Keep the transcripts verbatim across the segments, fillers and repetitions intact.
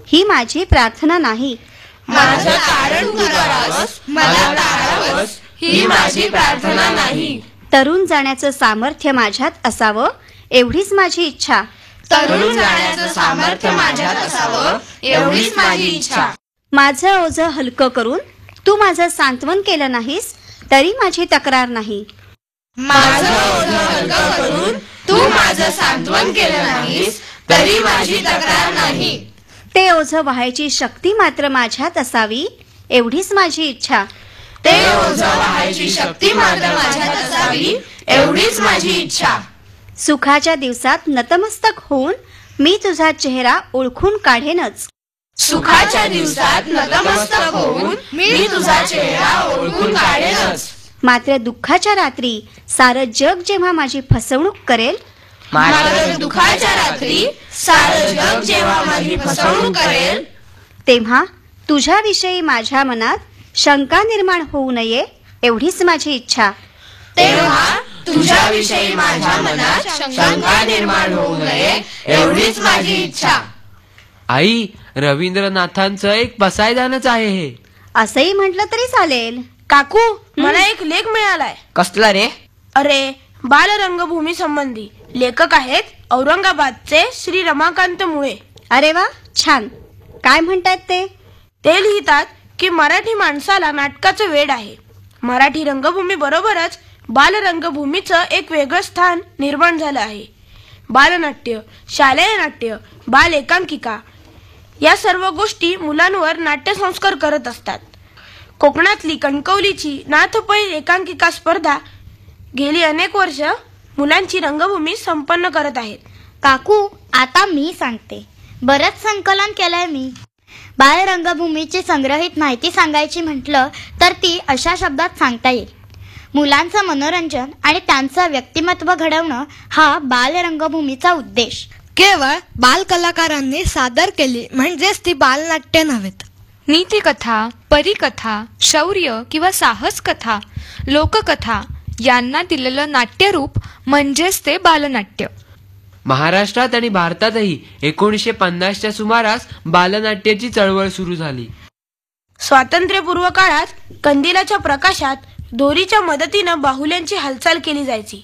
ही माझी प्रार्थना नाही. माझं कारण तू करावंस, मला तारावंस, ही माझी प्रार्थना नाही. तरुण जाण्याचं सामर्थ्य माझ्यात असावं एवढीच माझी इच्छा. तरुण जाण्याचं सामर्थ्य माझ्यात असावं एवढीच माझी इच्छा. माझं ओझं हलकं करून तू माझं सांत्वन केलं नाहीस तरी माझी तक्रार नाही. माझं ओझं हलकं करून तू माझं सांत्वन केलं नाहीस तरी माझी तक्रार नाही. ते ओझं वाहायची शक्ती मात्र माझ्यात असावी एवढीच माझी इच्छा. ते ओझं वाहायची शक्ती मात्र माझ्यात असावी एवढीच माझी इच्छा. सुखाच्या दिवसात नतमस्तक होऊन मी तुझा चेहरा ओळखून काढेनच. सुखाच्या दिवसात नतमस्तक होऊन मी तुझा चेहरा ओळखून काढेनच. मात्र दुःखाच्या रात्री सारं जग जेव्हा माझी फसवणूक करेल, मात्र दुःखाच्या रात्री सारं जग जेव्हा माझी फसवणूक करेल, तेव्हा तुझ्याविषयी माझ्या मनात शंका निर्माण होऊ नये एवढीच माझी इच्छा. तेव्हा तुझ्याविषयी माझ्या मनात शंका निर्माण होऊ नये एवढीच माझी इच्छा. आई, रवींद्रनाथांचं एक पसायदानच आहे हे. असंही म्हटलं तरी चालेल. काकू, मला एक लेख मिळालाय. कसला रे? अरे, बालरंगभूमी संबंधी. लेखक आहेत औरंगाबादचे श्री रमाकांत मुळे. अरे वा, छान. काय म्हणतात ते? ते लिहितात की मराठी माणसाला नाटकाचं वेड आहे. मराठी रंगभूमी बरोबरच बालरंगभूमीचं एक वेगळं स्थान निर्माण झालं आहे. बालनाट्य, शालेय नाट्य, बाल एकांकिका या सर्व गोष्टी मुलांवर नाट्यसंस्कार करत असतात. कोकणातली कणकवलीची नाथपै एकांकिका स्पर्धा गेली अनेक वर्ष मुलांची रंगभूमी संपन्न करत आहेत. काकू, आता मी सांगते. बरंच संकलन केलंय मी. बाल रंगभूमीची संग्रहित माहिती सांगायची म्हटलं तर ती अशा शब्दात सांगता येईल. मुलांचं मनोरंजन आणि त्यांचं व्यक्तिमत्व घडवणं हा बाल रंगभूमीचा उद्देश. केवळ बाल कलाकारांनी सादर केली म्हणजेच ती बालनाट्य नव्हेत. नीतिकथा, परिकथा, शौर्य किंवा साहस कथा, लोककथा यांना दिलेलं नाट्यरूप म्हणजेच ते बालनाट्य. महाराष्ट्रात आणि भारतातही एकोणीसशे पन्नासच्या सुमारास बालनाट्याची चळवळ सुरू झाली. स्वातंत्र्यपूर्व काळात कंदिलाच्या प्रकाशात दोरीच्या मदतीनं बाहुल्यांची हालचाल केली जायची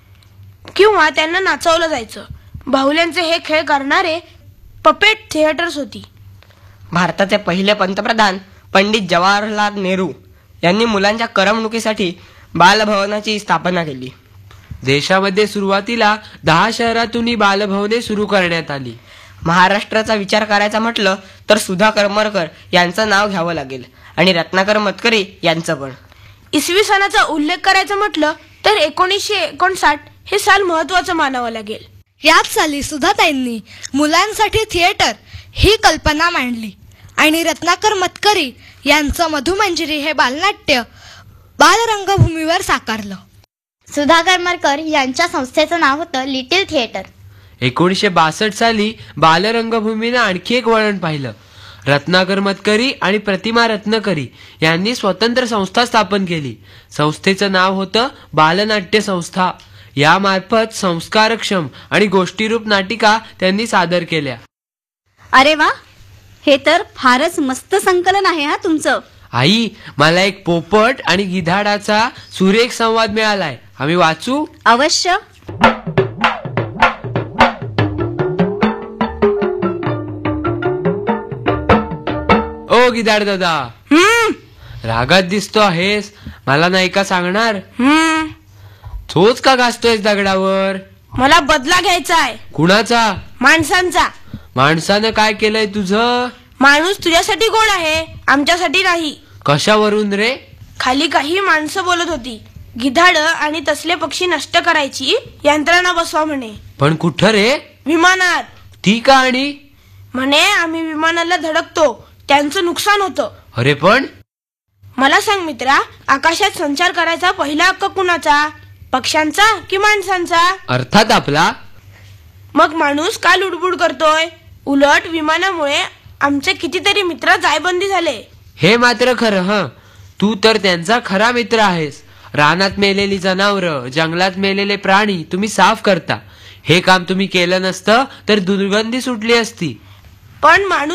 किंवा त्यांना नाचवलं जायचं. बाहुल्यांचे हे खेळ करणारे पपेट थिएटर्स होती. भारताचे पहिले पंतप्रधान पंडित जवाहरलाल नेहरू यांनी मुलांच्या करमणुकीसाठी बालभवनाची स्थापना केली. देशामध्ये सुरुवातीला दहा शहरातूनही बालभवने सुरू करण्यात आली. महाराष्ट्राचा विचार करायचा म्हटलं तर सुधा करमरकर यांचं नाव घ्यावं लागेल आणि रत्नाकर मतकरी यांचं पण. इसवी सणाचा उल्लेख करायचा म्हटलं तर एकोणीसशे एकोणसाठ हे साल महत्वाचं मानावं लागेल. याच साली सुधाताईंनी मुलांसाठी थिएटर ही कल्पना मांडली आणि रत्नाकर मतकरी यांचं मधुमंजिरी हे बालनाट्य बालरंगभूमीवर साकारलं. सुधा करमरकर यांच्या संस्थेचं नाव होतं लिटिल थिएटर. एकोणीसशे बासष्ट साली बालरंगभूमीनं आणखी एक वळण पाहिलं. रत्नाकर मतकरी आणि प्रतिमा रत्नकरी यांनी स्वतंत्र संस्था स्थापन केली. संस्थेचं नाव होतं बालनाट्य संस्था. यामार्फत संस्कारक्षम आणि गोष्टीरूप नाटिका त्यांनी सादर केल्या. अरे वा, हे तर फारच मस्त संकलन आहे हा तुमचं. आई, मला एक पोपट आणि गिधाडाचा सुरेख संवाद मिळालाय. आम्ही वाचू? अवश्य. ओ गिधाड दादा, रागात दिसतो आहेस. मला नाही का सांगणार? चोच का घासतोयस दगडावर? मला बदला घ्यायचा आहे. कुणाचा? माणसांचा. माणसानं काय केलंय तुझं? माणूस तुझ्यासाठी गोड आहे, आमच्यासाठी नाही. कशावरून रे? खाली काही माणसं बोलत होती. गिधाड आणि तसले पक्षी नष्ट करायची यंत्रणा बसवा म्हणे. पण कुठं रे? विमानात. ती का? आणि म्हणे आम्ही विमानाला धडकतो, त्यांचं नुकसान होतं. अरे पण मला सांग मित्रा, आकाशात संचार करायचा पहिला हक्क कुणाचा? पक्ष्यांचा की माणसांचा? अर्थात आपला. मग माणूस का लुडबुड करतोय? उलट विमानामुळे आमचे कितीतरी मित्र जायबंदी झाले. हे मात्र खरं. हं, तू तर त्यांचा खरा मित्र आहेस. रानात मेलेली जनावरं, जंगलात मेलेले प्राणी तुम्ही साफ करता. हे काम तुम्ही केलं नसतं तर दुर्गंधी सुटली असती. पण माणूस